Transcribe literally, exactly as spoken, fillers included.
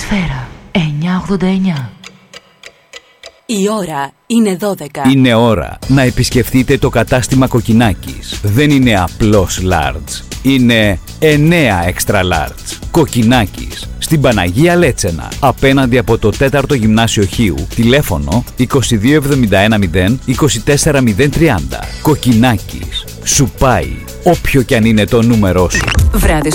Σφαίρα εννιακόσια ογδόντα εννιά. Η ώρα είναι δώδεκα. Είναι ώρα να επισκεφτείτε το κατάστημα Κοκκινάκης. Δεν είναι απλώς large. Είναι εννέα extra large. Κοκκινάκης. Στην Παναγία Λέτσενα. Απέναντι από το τέταρτο Γυμνάσιο Χίου. Τηλέφωνο είκοσι δύο εβδομήντα ένα μηδέν είκοσι τέσσερα μηδέν τριάντα. Κοκκινάκης. Σου πάει όποιο κι αν είναι το νούμερό σου. Βράδυ